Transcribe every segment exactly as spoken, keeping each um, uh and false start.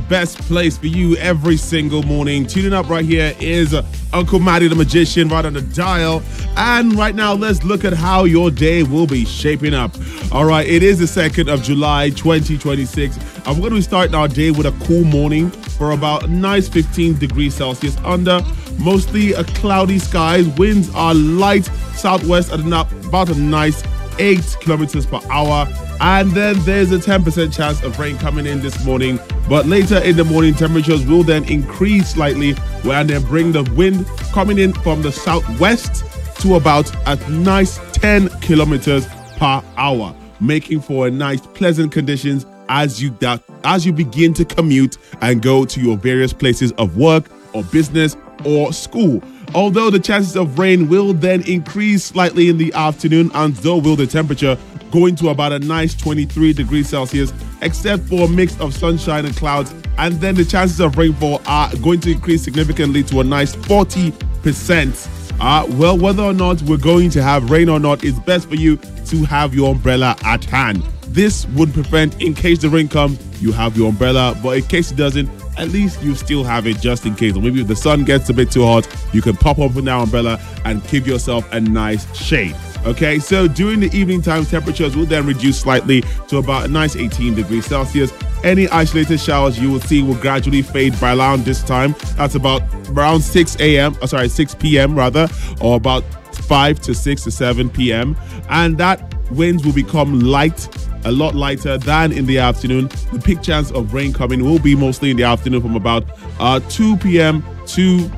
best place for you every single morning. Tuning up right here is Uncle Matty the Magician right on the dial. And right now, let's look at how your day will be shaping up. All right, it is the second of July, twenty twenty-six. And we're going to be starting our day with a cool morning for about a nice fifteen degrees Celsius under mostly a cloudy skies. Winds are light southwest at about a nice eight kilometers per hour. And then there's a ten percent chance of rain coming in this morning. But later in the morning, temperatures will then increase slightly and then bring the wind coming in from the southwest to about a nice ten kilometers per hour, making for a nice pleasant conditions as you that as you begin to commute and go to your various places of work or business or school. Although the chances of rain will then increase slightly in the afternoon, and so will the temperature, going to about a nice twenty-three degrees Celsius, except for a mix of sunshine and clouds. And then the chances of rainfall are going to increase significantly to a nice forty percent. Uh, well, whether or not we're going to have rain or not, it's best for you to have your umbrella at hand. This would prevent, in case the rain comes, you have your umbrella, but in case it doesn't, at least you still have it just in case. Or maybe if the sun gets a bit too hot, you can pop open that umbrella and give yourself a nice shade. Okay, so during the evening time, temperatures will then reduce slightly to about a nice eighteen degrees Celsius. Any isolated showers you will see will gradually fade by around this time. That's about around six a.m. Oh, sorry, six p.m. rather, or about five to six to seven p.m. And that winds will become light, a lot lighter than in the afternoon. The peak chance of rain coming will be mostly in the afternoon from about uh, two p.m. to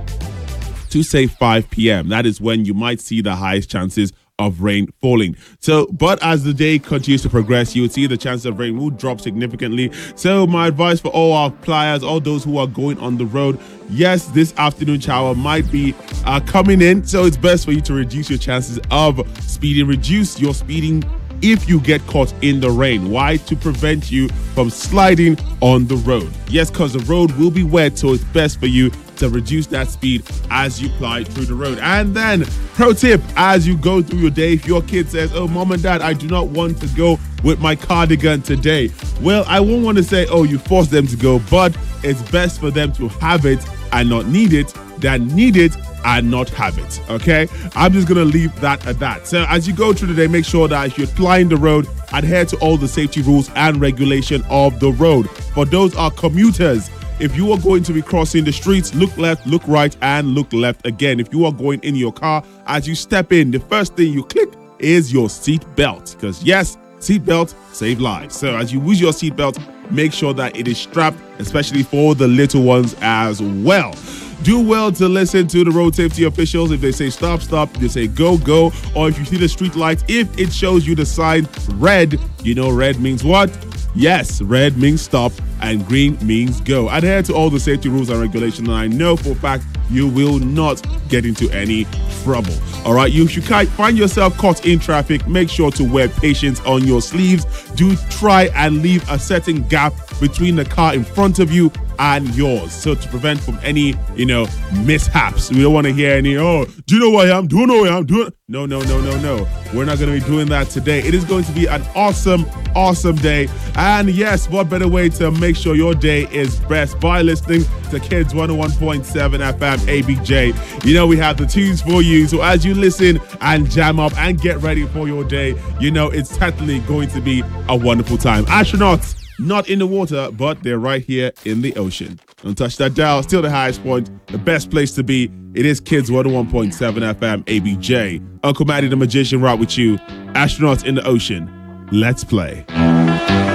to say five p.m. That is when you might see the highest chances of rain falling. So, but as the day continues to progress, you will see the chance of rain will drop significantly. So my advice for all our pliers, all those who are going on the road, yes, this afternoon shower might be uh, coming in. So it's best for you to reduce your chances of speeding, reduce your speeding if you get caught in the rain. Why? To prevent you from sliding on the road. Yes, because the road will be wet, so it's best for you to reduce that speed as you glide through the road. And then, pro tip, as you go through your day, if your kid says, oh, mom and dad, I do not want to go with my cardigan today. Well, I won't want to say, oh, you force them to go, but it's best for them to have it and not need it than need it and not have it. Okay, I'm just gonna leave that at that. So as you go through the day, make sure that if you're flying the road, adhere to all the safety rules and regulation of the road. For those are commuters, if you are going to be crossing the streets, look left, look right, and look left again. If you are going in your car, as you step in, the first thing you click is your seat belt, because yes, seat belts save lives. So as you use your seat belt, make sure that it is strapped, especially for the little ones as well. Do well to listen to the road safety officials. If they say stop, stop, they say go, go. Or if you see the street lights, if it shows you the sign red, you know red means what? Yes, red means stop and green means go. Adhere to all the safety rules and regulations, and I know for a fact you will not get into any trouble. All right, you, if you can't find yourself caught in traffic, make sure to wear patience on your sleeves. Do try and leave a certain gap between the car in front of you and yours, so to prevent from any, you know, mishaps. We don't want to hear any, oh, do you know what I am? Do you know what I am doing? No, no, no, no, no. We're not going to be doing that today. It is going to be an awesome, awesome day. And yes, what better way to make sure your day is best by listening to Kids one oh one point seven F M A B J. You know, we have the tunes for you. So as you listen and jam up and get ready for your day, you know, it's certainly going to be a wonderful time. Astronauts, not in the water, but they're right here in the ocean. Don't touch that dial. Still the highest point, the best place to be. It is Kids one oh one point seven F M A B J. Uncle Matty the Magician right with you. Astronauts in the ocean. Let's play.